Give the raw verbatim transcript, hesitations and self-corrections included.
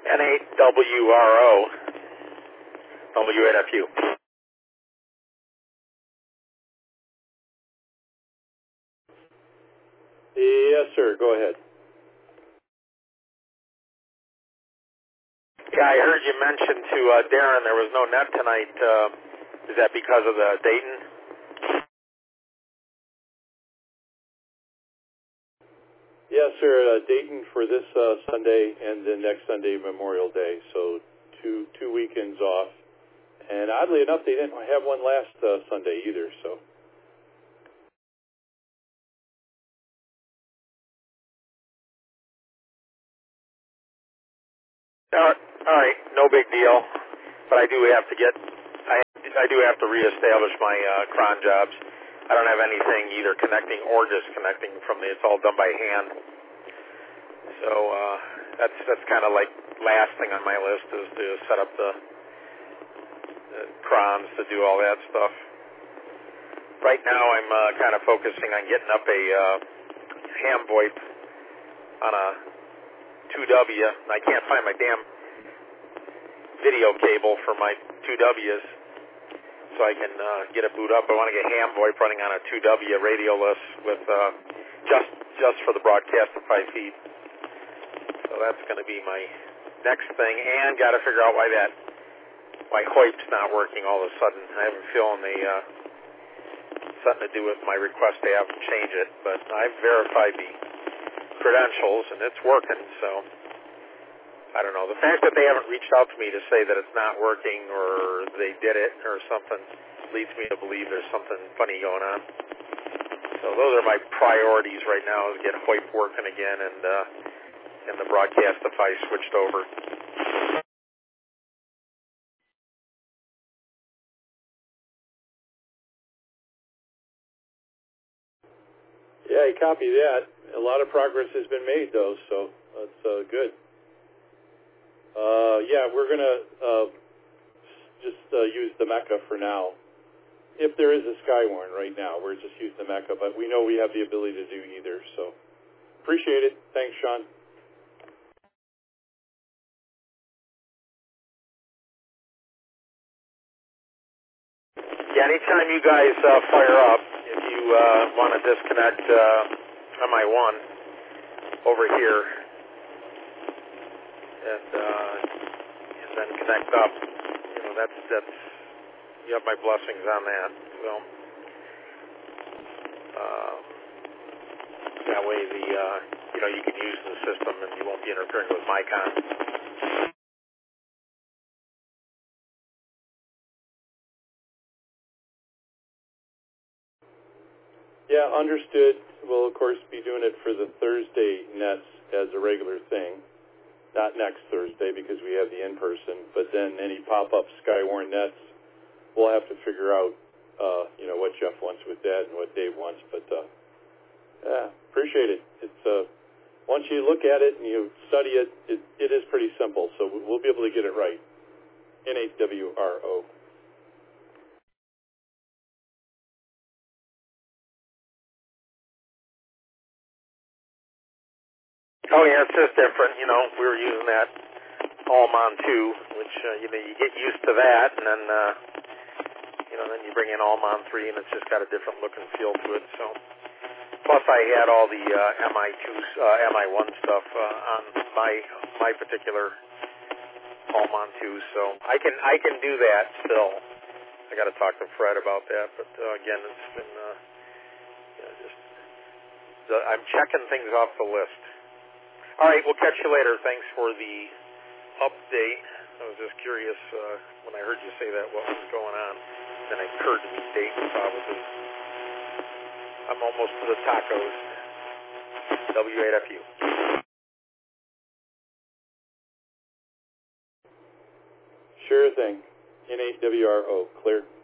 N eight W R O, W eight F U. Yes, sir. Go ahead. Yeah, I heard you mention to uh, Darren there was no net tonight. Uh, is that because of the Dayton? Yes, sir. Uh, Dayton for this uh, Sunday and then next Sunday, Memorial Day. So two two weekends off. And oddly enough, they didn't have one last uh, Sunday either. So. All right, all right, no big deal. But I do have to get, I I do have to reestablish my uh, cron jobs. I don't have anything either connecting or disconnecting from the. It's all done by hand. So uh, that's that's kind of like last thing on my list is to set up the, the crons to do all that stuff. Right now I'm uh, kind of focusing on getting up a uh, ham VoIP on a two W. I can't find my damn video cable for my two Ws, so I can uh, get it boot up. I want to get ham VoIP running on a two W radioless with uh, just just for the broadcast of five feet. So that's going to be my next thing, and got to figure out why that why HOIP's not working all of a sudden. I have a feeling they uh, something to do with my request to have them change it, but I've verified the credentials and it's working, so I don't know. The fact that they haven't reached out to me to say that it's not working or they did it or something leads me to believe there's something funny going on. So those are my priorities right now, is get HOIP working again and uh, and the broadcast device switched over. Yeah, I copy that. A lot of progress has been made, though, so that's uh, good. Uh, yeah, we're going to uh, just uh, use the Mecca for now. If there is a Skywarn right now, we're just using the Mecca, but we know we have the ability to do either, so appreciate it. Thanks, Sean. Yeah, anytime you guys uh, fire up, if you uh, want to disconnect uh, M I one over here and uh, and then connect up, you know, that's that's you have my blessings on that. So um, that way, the uh, you know, you can use the system and you won't be interfering with MyCon. Yeah, understood. We'll, of course, be doing it for the Thursday nets as a regular thing. Not next Thursday because we have the in-person, but then any pop-up Skywarn nets, we'll have to figure out, uh, you know, what Jeff wants with that and what Dave wants. But, uh, yeah, appreciate it. It's uh, once you look at it and you study it, it, it is pretty simple, so we'll be able to get it right. N eight W R O. Oh yeah, it's just different. You know, we were using that Allmon two, which uh, you know, you get used to that, and then uh, you know, then you bring in Allmon three, and it's just got a different look and feel to it. So, plus I had all the uh, M I two, uh, M I one stuff uh, on my my particular Allmon two, so I can I can do that still. I got to talk to Fred about that, but uh, again, it's been uh, you know, just the, I'm checking things off the list. All right, we'll catch you later. Thanks for the update. I was just curious uh, when I heard you say that, what was going on. Then it occurred to me Dayton probably. I'm almost to the tacos. W eight F U. Sure thing. N eight W R O. Clear.